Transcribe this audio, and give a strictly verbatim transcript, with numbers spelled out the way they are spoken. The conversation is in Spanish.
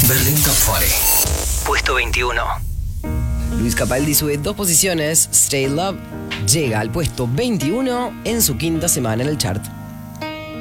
Berlín Top cuarenta. Puesto veintiuno. Luis Capaldi sube dos posiciones. Stay Love llega al puesto veintiuno en su quinta semana en el chart.